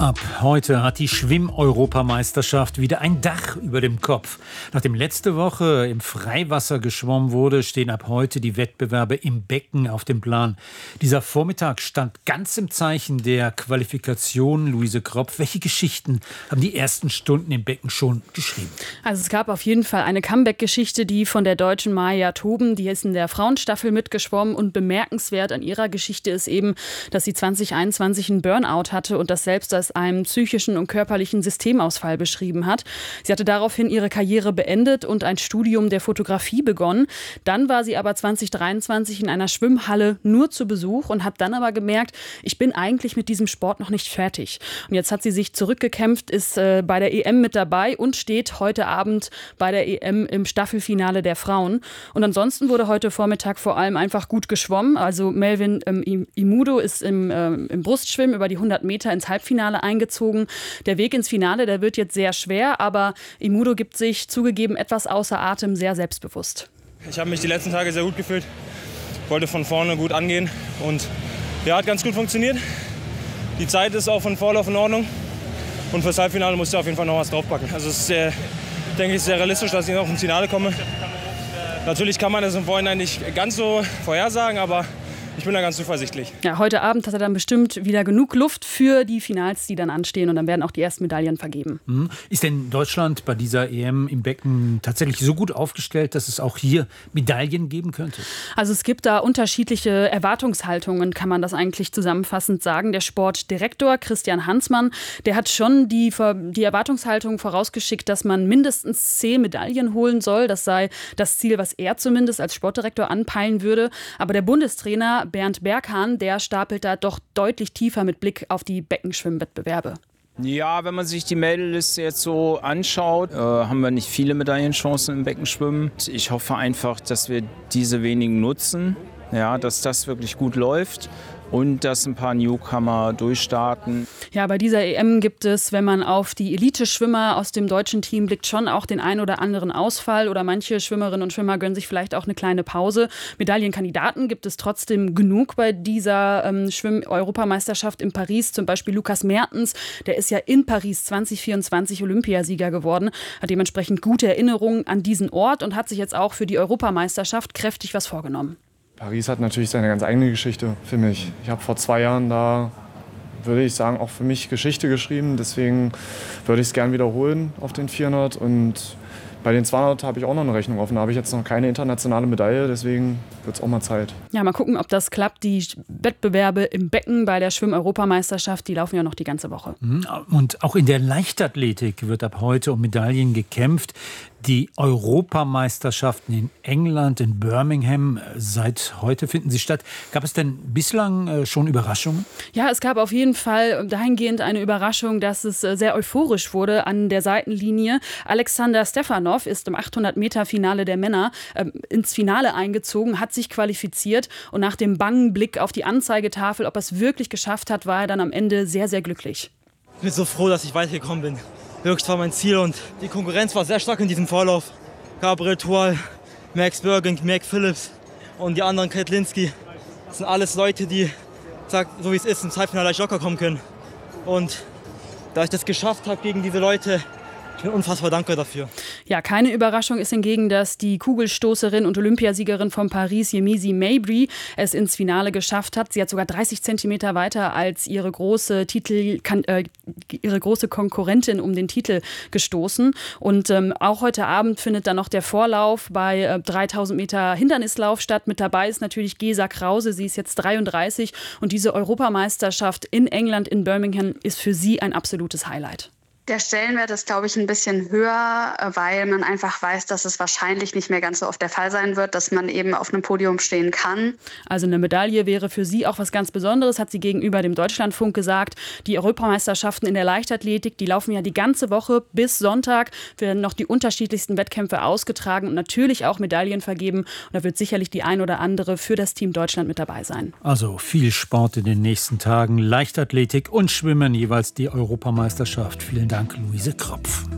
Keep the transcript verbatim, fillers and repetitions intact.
Ab heute hat die Schwimm-Europameisterschaft wieder ein Dach über dem Kopf. Nachdem letzte Woche im Freiwasser geschwommen wurde, stehen ab heute die Wettbewerbe im Becken auf dem Plan. Dieser Vormittag stand ganz im Zeichen der Qualifikation. Luise Kropf, welche Geschichten haben die ersten Stunden im Becken schon geschrieben? Also es gab auf jeden Fall eine Comeback-Geschichte, die von der Deutschen Maja Toben, die ist in der Frauenstaffel mitgeschwommen, und bemerkenswert an ihrer Geschichte ist eben, dass sie zwanzig einundzwanzig einen Burnout hatte und das selbst als einen psychischen und körperlichen Systemausfall beschrieben hat. Sie hatte daraufhin ihre Karriere beendet und ein Studium der Fotografie begonnen. Dann war sie aber zwanzig dreiundzwanzig in einer Schwimmhalle nur zu Besuch und hat dann aber gemerkt, ich bin eigentlich mit diesem Sport noch nicht fertig. Und jetzt hat sie sich zurückgekämpft, ist äh, bei der E M mit dabei und steht heute Abend bei der E M im Staffelfinale der Frauen. Und ansonsten wurde heute Vormittag vor allem einfach gut geschwommen. Also Melvin ähm, Imudo ist im, äh, im Brustschwimmen über die hundert Meter ins Halbfinale eingezogen. Der Weg ins Finale, der wird jetzt sehr schwer, aber Imudo gibt sich zugegeben etwas außer Atem, sehr selbstbewusst. Ich habe mich die letzten Tage sehr gut gefühlt, wollte von vorne gut angehen und ja, hat ganz gut funktioniert. Die Zeit ist auch von Vorlauf in Ordnung und fürs Halbfinale musste ich auf jeden Fall noch was draufpacken. Also es ist, sehr, denke ich, sehr realistisch, dass ich noch ins Finale komme. Natürlich kann man das im Vorhinein nicht ganz so vorhersagen, aber ich bin da ganz zuversichtlich. Ja, heute Abend hat er dann bestimmt wieder genug Luft für die Finals, die dann anstehen, und dann werden auch die ersten Medaillen vergeben. Mhm. Ist denn Deutschland bei dieser E M im Becken tatsächlich so gut aufgestellt, dass es auch hier Medaillen geben könnte? Also es gibt da unterschiedliche Erwartungshaltungen, kann man das eigentlich zusammenfassend sagen. Der Sportdirektor Christian Hansmann, der hat schon die, die Erwartungshaltung vorausgeschickt, dass man mindestens zehn Medaillen holen soll. Das sei das Ziel, was er zumindest als Sportdirektor anpeilen würde. Aber der Bundestrainer Bernd Berghahn, der stapelt da doch deutlich tiefer mit Blick auf die Beckenschwimmwettbewerbe. Ja, wenn man sich die Medaillenliste jetzt so anschaut, äh, haben wir nicht viele Medaillenchancen im Beckenschwimmen. Ich hoffe einfach, dass wir diese wenigen nutzen, ja, dass das wirklich gut läuft. Und dass ein paar Newcomer durchstarten. Ja, bei dieser E M gibt es, wenn man auf die Elite-Schwimmer aus dem deutschen Team blickt, schon auch den ein oder anderen Ausfall. Oder manche Schwimmerinnen und Schwimmer gönnen sich vielleicht auch eine kleine Pause. Medaillenkandidaten gibt es trotzdem genug bei dieser ähm, Schwimm-Europameisterschaft in Paris. Zum Beispiel Lukas Mertens, der ist ja in Paris zwanzig vierundzwanzig Olympiasieger geworden. Hat dementsprechend gute Erinnerungen an diesen Ort und hat sich jetzt auch für die Europameisterschaft kräftig was vorgenommen. Paris hat natürlich seine ganz eigene Geschichte für mich. Ich habe vor zwei Jahren da, würde ich sagen, auch für mich Geschichte geschrieben. Deswegen würde ich es gern wiederholen auf den vierhundert. Und bei den zweihundert habe ich auch noch eine Rechnung offen. Da habe ich jetzt noch keine internationale Medaille, deswegen wird es auch mal Zeit. Ja, mal gucken, ob das klappt. Die Wettbewerbe im Becken bei der Schwimm-Europameisterschaft, die laufen ja noch die ganze Woche. Und auch in der Leichtathletik wird ab heute um Medaillen gekämpft. Die Europameisterschaften in England, in Birmingham, seit heute finden sie statt. Gab es denn bislang schon Überraschungen? Ja, es gab auf jeden Fall dahingehend eine Überraschung, dass es sehr euphorisch wurde an der Seitenlinie. Alexander Stefanov ist im achthundert Meter Finale der Männer äh, ins Finale eingezogen, hat sich qualifiziert, und nach dem bangen Blick auf die Anzeigetafel, ob er es wirklich geschafft hat, war er dann am Ende sehr, sehr glücklich. Ich bin so froh, dass ich weitergekommen bin. Wirklich war mein Ziel, und die Konkurrenz war sehr stark in diesem Vorlauf. Gabriel Tual, Max Bergen, Meg Phillips und die anderen Ketlinski. Das sind alles Leute, die, sagt, so wie es ist, ins Halbfinale leicht locker kommen können. Und da ich das geschafft habe gegen diese Leute, ich bin unfassbar dankbar dafür. Ja, keine Überraschung ist hingegen, dass die Kugelstoßerin und Olympiasiegerin von Paris, Yemisi Mabry, es ins Finale geschafft hat. Sie hat sogar dreißig Zentimeter weiter als ihre große Titel, kann, äh, ihre große Konkurrentin um den Titel gestoßen. Und ähm, auch heute Abend findet dann noch der Vorlauf bei äh, dreitausend Meter Hindernislauf statt. Mit dabei ist natürlich Gesa Krause. Sie ist jetzt dreiunddreißig, und diese Europameisterschaft in England, in Birmingham, ist für sie ein absolutes Highlight. Der Stellenwert ist, glaube ich, ein bisschen höher, weil man einfach weiß, dass es wahrscheinlich nicht mehr ganz so oft der Fall sein wird, dass man eben auf einem Podium stehen kann. Also eine Medaille wäre für sie auch was ganz Besonderes, hat sie gegenüber dem Deutschlandfunk gesagt. Die Europameisterschaften in der Leichtathletik, die laufen ja die ganze Woche bis Sonntag, werden noch die unterschiedlichsten Wettkämpfe ausgetragen und natürlich auch Medaillen vergeben. Und da wird sicherlich die ein oder andere für das Team Deutschland mit dabei sein. Also viel Sport in den nächsten Tagen, Leichtathletik und Schwimmen, jeweils die Europameisterschaft. Vielen Dank. Dank, Luise Kropf.